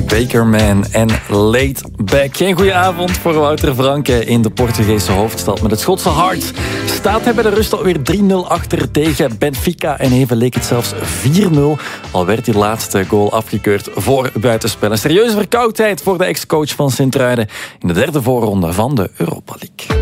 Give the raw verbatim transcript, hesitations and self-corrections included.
Bakerman en Laid Back. Geen goede avond voor Wouter Franke in de Portugese hoofdstad. Met het Schotse Hearts staat hij bij de rust alweer drie nul achter tegen Benfica. En even leek het zelfs vier nul. Al werd die laatste goal afgekeurd voor buitenspel. Een serieuze verkoudheid voor de ex-coach van Sint-Truiden in de derde voorronde van de Europa League.